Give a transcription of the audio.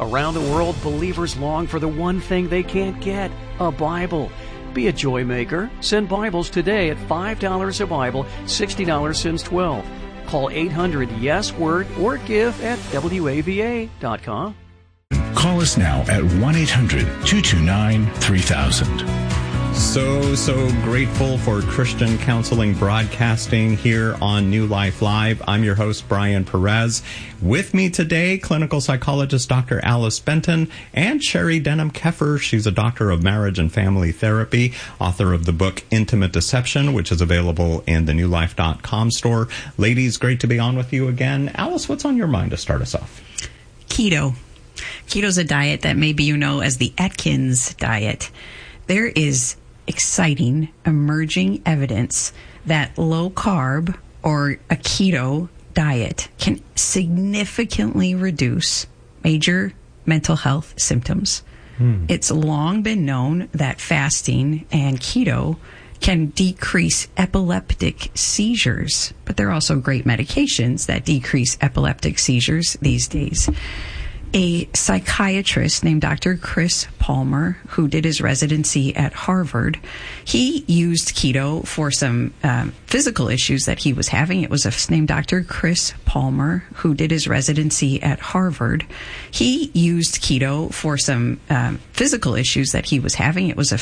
Around the world, believers long for the one thing they can't get, a Bible. Be a joy maker. Send Bibles today at $5 a Bible, $60 since 12. Call 800-YES-WORD or give at WAVA.com. Call us now at 1-800-229-3000. So grateful for Christian Counseling Broadcasting here on New Life Live. I'm your host, Brian Perez. With me today, clinical psychologist Dr. Alice Benton and Sherry Denham-Keffer. She's a doctor of marriage and family therapy, author of the book Intimate Deception, which is available in the newlife.com store. Ladies, great to be on with you again. Alice, what's on your mind to start us off? Keto. Keto's a diet that maybe you know as the Atkins diet. There is exciting emerging evidence that low carb or a keto diet can significantly reduce major mental health symptoms. It's long been known that fasting and keto can decrease epileptic seizures, but there are also great medications that decrease epileptic seizures these days. A psychiatrist named Dr. Chris Palmer, who did his residency at Harvard, he used keto for some physical issues that he was having. It was named Dr. Chris Palmer, who did his residency at Harvard. He used keto for some physical issues that he was having. It was a